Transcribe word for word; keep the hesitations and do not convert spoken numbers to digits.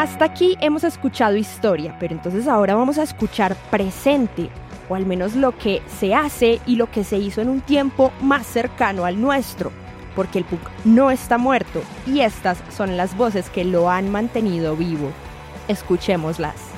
Hasta aquí hemos escuchado historia, pero entonces ahora vamos a escuchar presente, o al menos lo que se hace y lo que se hizo en un tiempo más cercano al nuestro, porque el punk no está muerto y estas son las voces que lo han mantenido vivo. Escuchémoslas.